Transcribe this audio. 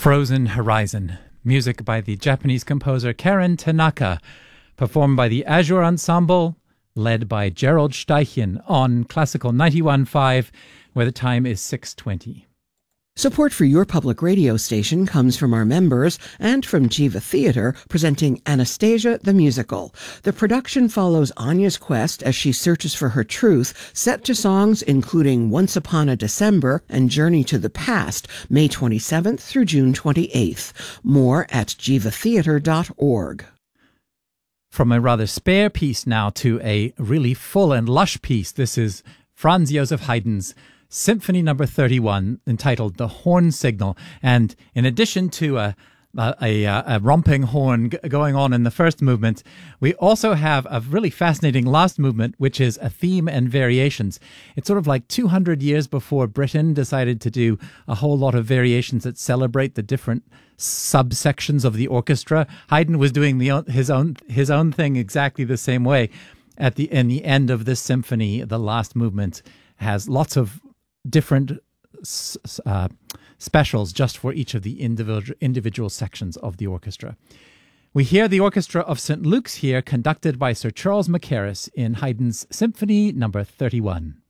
Frozen Horizon, music by the Japanese composer Karen Tanaka, performed by the Azure Ensemble, led by Gerald Steichen on Classical 91.5, where the time is 6:20. Support for your public radio station comes from our members and from Jiva Theatre, presenting Anastasia the Musical. The production follows Anya's quest as she searches for her truth, set to songs including Once Upon a December and Journey to the Past, May 27th through June 28th. More at jivatheatre.org. From a rather spare piece now to a really full and lush piece. This is Franz Joseph Haydn's Symphony Number 31, entitled The Horn Signal. And in addition to a romping horn going on in the first movement, we also have a really fascinating last movement, which is a theme and variations. It's sort of like 200 years before Britain decided to do a whole lot of variations that celebrate the different subsections of the orchestra. Haydn was doing his own thing exactly the same way. In the end of this symphony, the last movement has lots of different specials just for each of the individual sections of the orchestra. We hear the Orchestra of St. Luke's here, conducted by Sir Charles Mackerras in Haydn's Symphony Number 31.